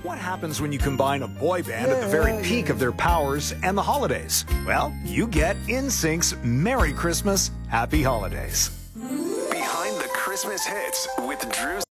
What happens when you combine a boy band at the very peak of their powers and the holidays? Well, you get NSYNC's Merry Christmas, Happy Holidays. Behind the Christmas hits with Drew